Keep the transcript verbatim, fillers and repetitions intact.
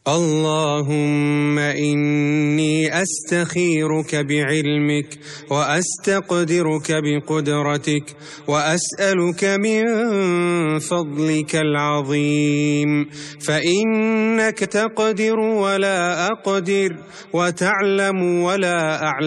اللهم إني أستخيرك بعلمك وأستقدرك بقدرتك وأسألك من فضلك العظيم، فإنك تقدر ولا أقدر وتعلم ولا أعلم.